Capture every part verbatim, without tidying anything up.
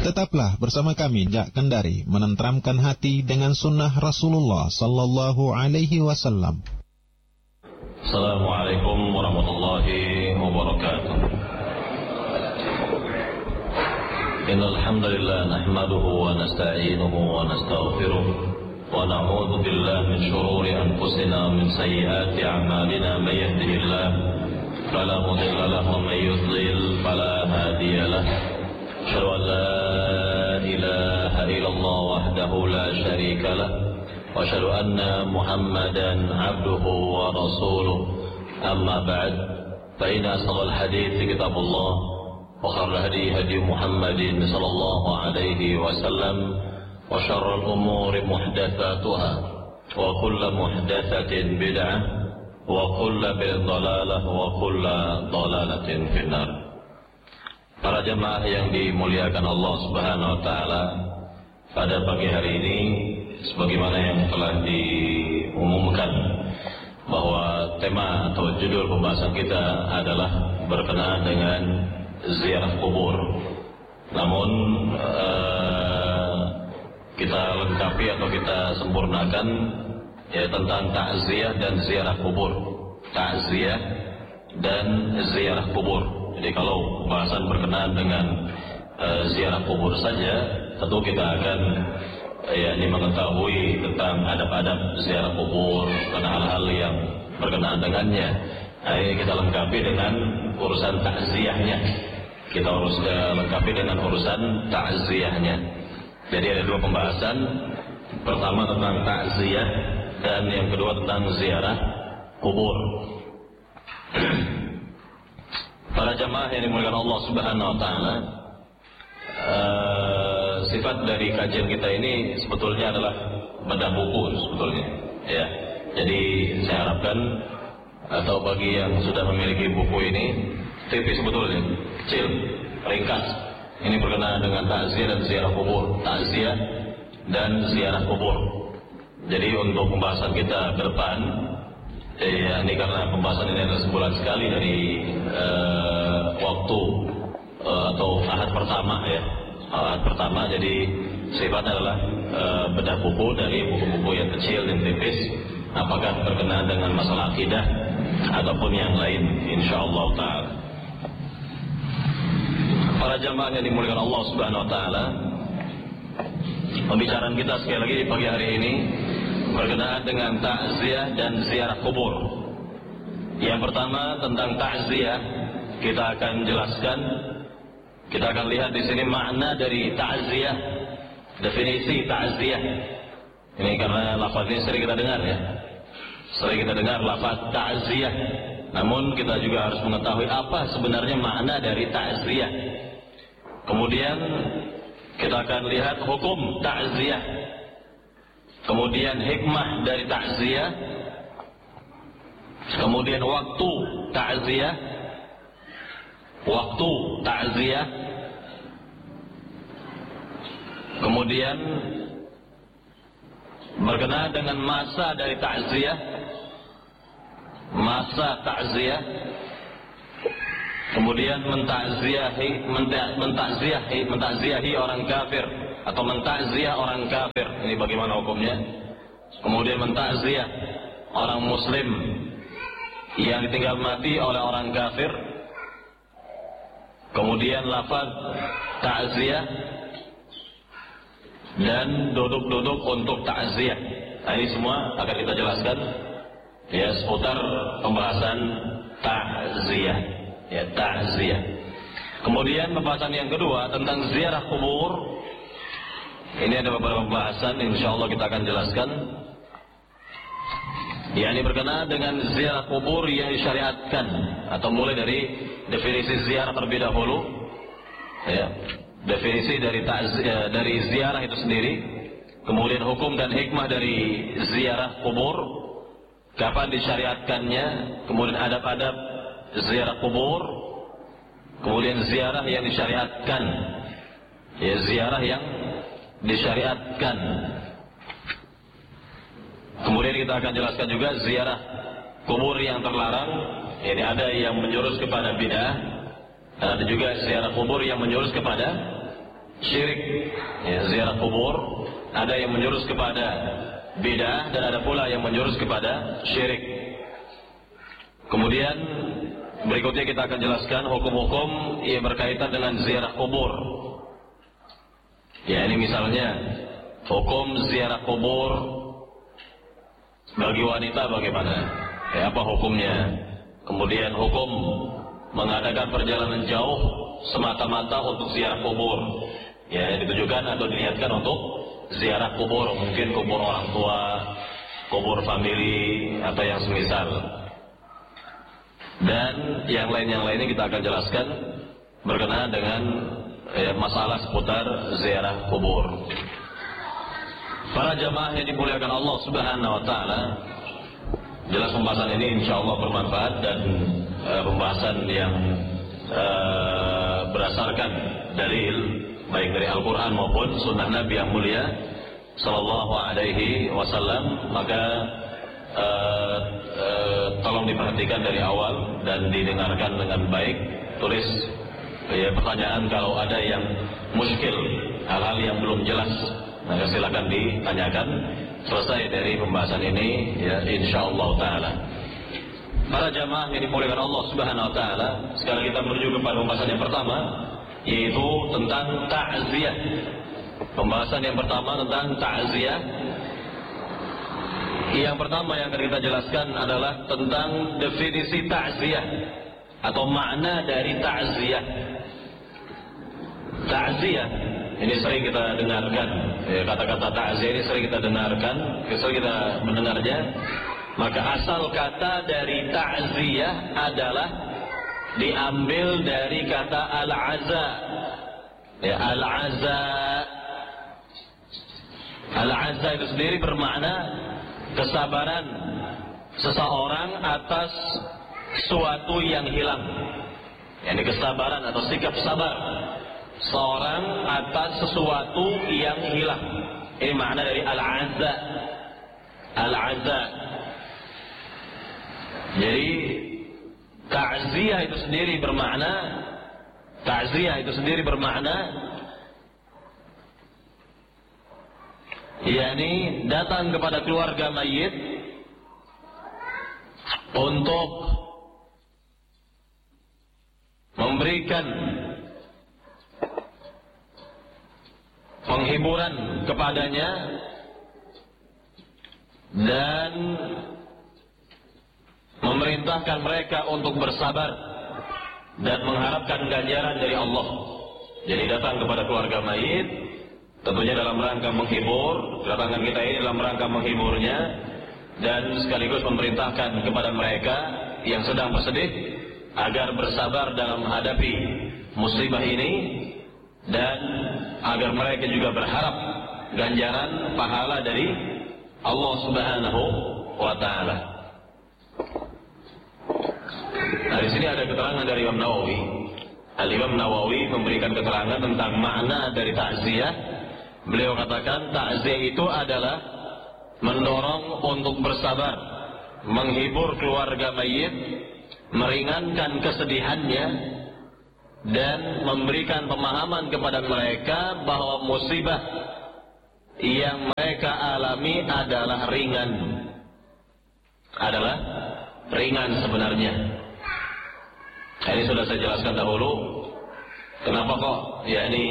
Tetaplah bersama kami Jak Kendari menenteramkan hati dengan sunnah Rasulullah Sallallahu Alaihi Wasallam. Assalamualaikum warahmatullahi wabarakatuh. Innal hamdalillah nahmaduhu wa nasta'inuhu wa nastaghfiruh wa na'udzu billahi min shururi anfusina wa min sayyiati a'malina may yahdihillahu fala mudilla lahu wa may yudlil fala hadiya lahu. Asyhadu an la ilaha illallah wahdahu la syarika lah wa asyhadu anna Muhammadan abduhu wa rasuluh. Amma ba'd, fa inna asdaqal hadiits kitabullah wa khairul hadi hadi Muhammadin sallallahu alaihi wasallam wa syarrul umuri muhdatsatuha wa kullu muhdatsatin bid'ah wa kullu bid'atin dhalalah wa kullu dhalalatin finnar. Para jemaah yang dimuliakan Allah Subhanahu wa taala, pada pagi hari ini sebagaimana yang telah diumumkan bahwa tema atau judul pembahasan kita adalah berkenaan dengan ziarah kubur. Namun uh, kita lengkapi atau kita sempurnakan ya tentang takziah dan ziarah kubur. Takziah dan ziarah kubur. Jadi kalau pembahasan berkenaan dengan uh, ziarah kubur saja, tentu kita akan uh, ya ini mengetahui tentang adab-adab ziarah kubur dan hal-hal yang berkenaan dengannya. Nah, ini kita lengkapi dengan urusan takziahnya. Kita urus uh, lengkapi dengan urusan takziahnya. Jadi ada dua pembahasan. Pertama tentang takziah dan yang kedua tentang ziarah kubur. Para jamaah yang dimuliakan Allah Subhanahu wa taala, uh, sifat dari kajian kita ini sebetulnya adalah bedah buku sebetulnya, ya. Jadi saya harapkan atau bagi yang sudah memiliki buku ini, tipis sebetulnya, kecil, ringkas. Ini berkenaan dengan takziah dan ziarah kubur, takziah dan ziarah kubur. Jadi untuk pembahasan kita ke depan, ya, ini karena pembahasan ini adalah sebulan sekali dari uh, waktu uh, atau ahad pertama ya, ahad pertama. Jadi sifatnya adalah uh, bedah buku dari buku-buku yang kecil dan tipis, apakah berkenaan dengan masalah akidah ataupun yang lain, insyaallah taala. Para jamaah yang dimuliakan Allah Subhanahu wa taala, pembicaraan kita sekali lagi di pagi hari ini berkenaan dengan takziah dan ziarah kubur. Yang pertama tentang takziah, kita akan jelaskan, kita akan lihat di sini makna dari takziah, definisi takziah. Ini karena lafaz ini sering kita dengar ya, sering kita dengar lafaz takziah. Namun kita juga harus mengetahui apa sebenarnya makna dari takziah. Kemudian kita akan lihat hukum takziah. Kemudian hikmah dari takziah, kemudian waktu takziah, waktu takziah, kemudian berkenaan dengan masa dari takziah, masa takziah, kemudian mentakziahi, mentakziahi, mentakziahi orang kafir atau mentakziah orang kafir, ini bagaimana hukumnya? Kemudian mentakziah orang muslim yang ditinggal mati oleh orang kafir. Kemudian lafaz takziah dan duduk-duduk untuk takziah. Nah, ini semua akan kita jelaskan ya seputar pembahasan takziah, ya takziah. Kemudian pembahasan yang kedua tentang ziarah kubur. Ini ada beberapa pembahasan, insyaallah kita akan jelaskan. Ya, ini berkenaan dengan ziarah kubur yang disyariatkan, atau mulai dari definisi ziarah terlebih dahulu. Ya, definisi dari takziah, dari ziarah itu sendiri. Kemudian hukum dan hikmah dari ziarah kubur, kapan disyariatkannya, kemudian adab-adab ziarah kubur, kemudian ziarah yang disyariatkan, ya ziarah yang disyariatkan. Kemudian kita akan jelaskan juga ziarah kubur yang terlarang. Ini ada yang menjurus kepada bid'ah, dan ada juga ziarah kubur yang menjurus kepada syirik, ya, ziarah kubur. Ada yang menjurus kepada bid'ah dan ada pula yang menjurus kepada syirik. Kemudian berikutnya kita akan jelaskan hukum-hukum yang berkaitan dengan ziarah kubur. Ya, ini misalnya hukum ziarah kubur bagi wanita bagaimana? Ya, apa hukumnya? Kemudian hukum mengadakan perjalanan jauh semata-mata untuk ziarah kubur. Ya, ditujukan atau diniatkan untuk ziarah kubur, mungkin kubur orang tua, kubur famili atau yang semisal. Dan yang lain-yang lainnya kita akan jelaskan berkenaan dengan ya, masalah seputar ziarah kubur. Para jamaah yang dimuliakan Allah Subhanahu wa taala, jelas pembahasan ini insyaallah bermanfaat dan uh, pembahasan yang uh, berdasarkan dalil baik dari Al-Qur'an maupun sunnah Nabi yang mulia sallallahu alaihi wasallam. Maka uh, uh, tolong diperhatikan dari awal dan didengarkan dengan baik. Tulis ya, pertanyaan kalau ada yang muskil, hal-hal yang belum jelas, maka silakan ditanyakan. Selesai dari pembahasan ini ya insyaallah taala. Para jamaah yang dimuliakan Allah Subhanahu wa taala, sekarang kita menuju kepada pembahasan yang pertama, yaitu tentang ta'ziyah. Pembahasan yang pertama tentang ta'ziyah. Yang pertama yang akan kita jelaskan adalah tentang definisi ta'ziyah atau makna dari ta'ziyah. Ta'ziyah ini sering kita dengarkan, ya, kata-kata ta'ziyah ini sering kita dengarkan, sering kita mendengarnya. Maka asal kata dari ta'ziyah adalah diambil dari kata al-aza. Ya, al-aza. Al-aza itu sendiri bermakna kesabaran seseorang atas suatu yang hilang. Yani kesabaran atau sikap sabar seorang atas sesuatu yang hilang. Ini makna dari al-azza. Al-azza. Jadi ta'ziyah itu sendiri bermakna ta'ziyah itu sendiri bermakna yakni datang kepada keluarga mayit untuk memberikan penghiburan kepadanya dan memerintahkan mereka untuk bersabar dan mengharapkan ganjaran dari Allah. Jadi datang kepada keluarga mayit tentunya dalam rangka menghibur, kedatangan kita ini dalam rangka menghiburnya dan sekaligus memerintahkan kepada mereka yang sedang bersedih agar bersabar dalam menghadapi musibah ini dan agar mereka juga berharap ganjaran pahala dari Allah Subhanahu wa taala. Nah, di sini ada keterangan dari Imam Nawawi. Al-Imam Nawawi memberikan keterangan tentang makna dari ta'ziyah. Beliau katakan ta'ziyah itu adalah mendorong untuk bersabar, menghibur keluarga mayit, meringankan kesedihannya dan memberikan pemahaman kepada mereka bahwa musibah yang mereka alami adalah ringan. Adalah ringan sebenarnya. Ini sudah saya jelaskan dahulu. Kenapa kok ya ini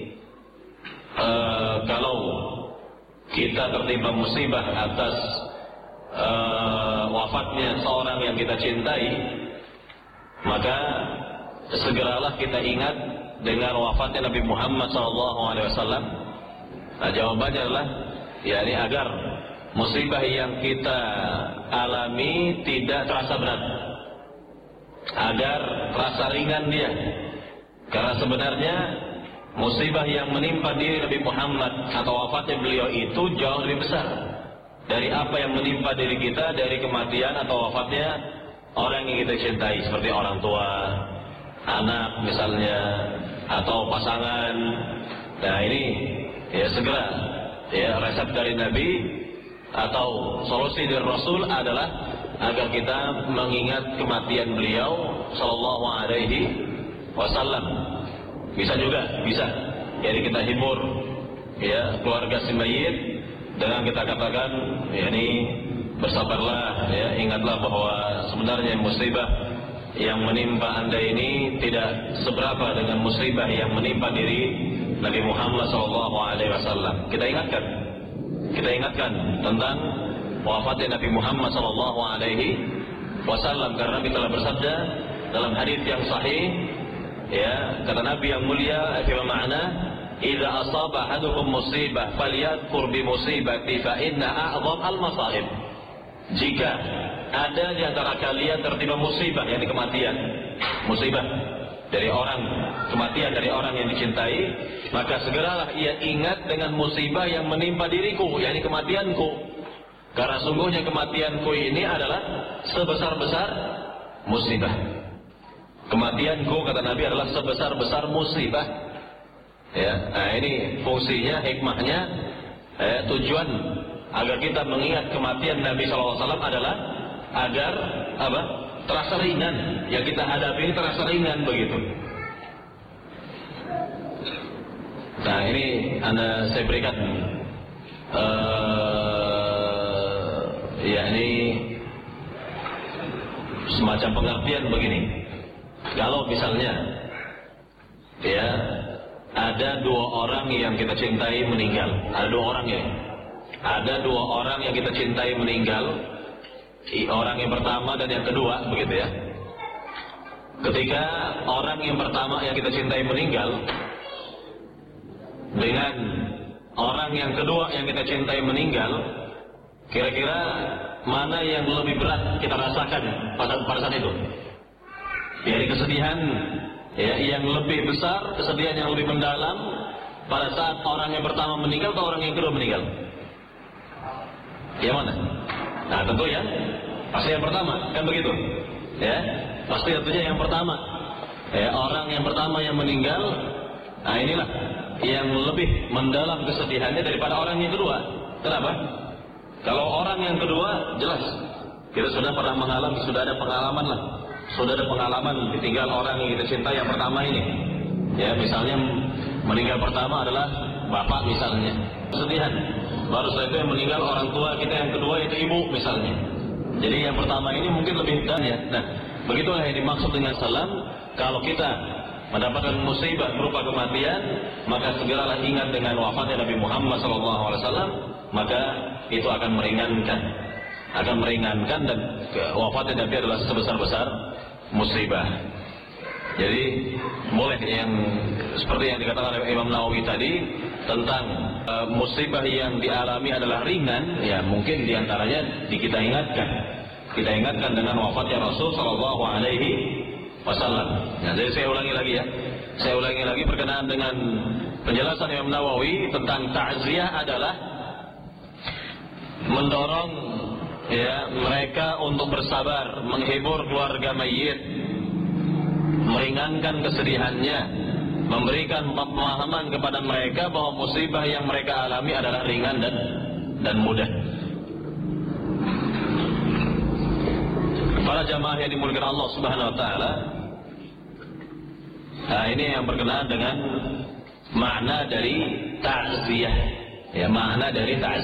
uh, kalau kita tertimpa musibah atas uh, wafatnya seorang yang kita cintai, maka segeralah kita ingat dengan wafatnya Nabi Muhammad shallallahu alaihi wasallam. Nah, jawabannya adalah ya ini agar musibah yang kita alami tidak terasa berat, agar terasa ringan dia. Karena sebenarnya musibah yang menimpa diri Nabi Muhammad atau wafatnya beliau itu jauh lebih besar dari apa yang menimpa diri kita dari kematian atau wafatnya orang yang kita cintai, seperti orang tua, anak misalnya, atau pasangan. Nah ini ya segera ya resep dari Nabi atau solusi dari Rasul adalah agar kita mengingat kematian beliau sallallahu alaihi wasallam. Bisa juga, bisa yakni kita hibur ya keluarga si mayit dengan kita katakan yakni bersabarlah ya, ingatlah bahwa sebenarnya musibah yang menimpa Anda ini tidak seberapa dengan musibah yang menimpa diri Nabi Muhammad shallallahu alaihi wasallam. Kita ingatkan, kita ingatkan tentang wafatnya Nabi Muhammad shallallahu alaihi wasallam karena Nabi telah bersabda dalam hadis yang sahih, ya kata Nabi yang mulia, fi ma'na, "Idza asaba ahadukum musibah falyadhkur bi musibati fa inna a'zam al-masaib." Jika ada di antara kalian tertimpa musibah, yakni kematian, musibah dari orang, kematian dari orang yang dicintai, maka segeralah ia ingat dengan musibah yang menimpa diriku, yakni kematianku. Karena sungguhnya kematianku ini adalah sebesar-besar musibah. Kematianku, kata Nabi, adalah sebesar-besar musibah. Ya, nah ini fungsinya, hikmahnya, eh, tujuan agar kita mengingat kematian Nabi shallallahu alaihi wasallam adalah agar apa? Terasa ringan. Yang kita hadapi ini terasa ringan begitu. Nah ini anda saya berikan uh, yakni semacam pengertian begini. Kalau misalnya ya ada dua orang yang kita cintai meninggal, ada dua orang ya, ada dua orang yang kita cintai meninggal, orang yang pertama dan yang kedua, begitu ya. Ketika orang yang pertama yang kita cintai meninggal dengan orang yang kedua yang kita cintai meninggal, kira-kira mana yang lebih berat kita rasakan pada pada saat itu? Jadi kesedihan ya, yang lebih besar, kesedihan yang lebih mendalam pada saat orang yang pertama meninggal atau orang yang kedua meninggal? Yang mana? Nah tentu ya pasti yang pertama, kan begitu ya, pasti tentunya yang pertama ya, orang yang pertama yang meninggal. Nah inilah yang lebih mendalam kesedihannya daripada orang yang kedua. Kenapa? Kalau orang yang kedua jelas kita sudah pernah mengalami, sudah ada pengalaman lah, sudah ada pengalaman ditinggal orang yang kita cintai yang pertama ini ya. Misalnya meninggal pertama adalah bapak misalnya, kesedihan. Baru setelah itu yang meninggal orang tua kita yang kedua itu ibu misalnya. Jadi yang pertama ini mungkin lebih dan ya. Nah, begitulah yang dimaksud dengan salam. Kalau kita mendapatkan musibah berupa kematian, maka segeralah ingat dengan wafatnya Nabi Muhammad shallallahu alaihi wasallam, maka itu akan meringankan, akan meringankan dan wafatnya Nabi adalah sebesar-besar musibah. Jadi boleh yang seperti yang dikatakan oleh Imam Nawawi tadi tentang uh, musibah yang dialami adalah ringan, ya mungkin diantaranya di kita ingatkan, kita ingatkan dengan wafatnya Rasul Shallallahu Alaihi Wasallam. Nah, jadi saya ulangi lagi ya, saya ulangi lagi berkenaan dengan penjelasan Imam Nawawi tentang ta'ziyah adalah mendorong ya mereka untuk bersabar, menghibur keluarga mayit, meringankan kesedihannya, memberikan pemahaman kepada mereka bahwa musibah yang mereka alami adalah ringan dan dan mudah. Para jamaah yang dimuliakan Allah Subhanahu wa taala, nah ini yang berkenaan dengan makna dari ta'ziyah. Ya, makna dari ta'ziyah.